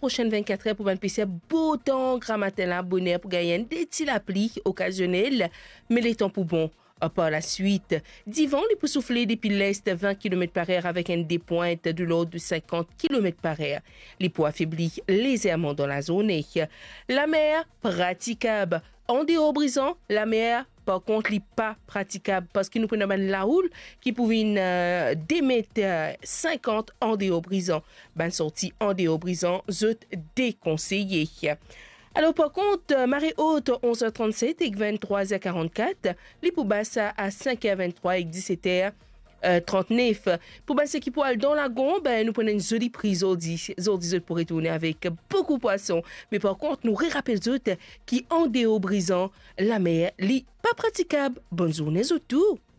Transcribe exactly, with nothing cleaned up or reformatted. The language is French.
prochaine vingt-quatre heures pour ben passer beau temps grand matin là bonheur pour gagner des petits la pluie occasionnelle mais les temps pour bon. Par la suite, divan les peut souffler depuis l'est vingt kilomètres par heure avec un dépointe de l'ordre de cinquante kilomètres par heure. Les poids affaiblis légèrement dans la zone. La mer praticable. En dehors brisant, la mer par contre n'est pas praticable parce que nous prenons la houle qui pouvait euh, démettre euh, cinquante en dehors brisant. Ben sortie en dehors brisant, je déconseillé. Alors, par contre, marée haute, onze heures trente-sept et vingt-trois heures quarante-quatre, les pour basse à cinq heures vingt-trois et dix-sept heures trente-neuf. Pour basse qui poil dans la gombe, ben, nous prenons une jolie prise aujourd'hui. Aujourd'hui, pour retourner avec beaucoup de poissons. Mais par contre, nous rappelons qui en déo brisant, la mer, n'est pas praticable. Bonne journée, autour.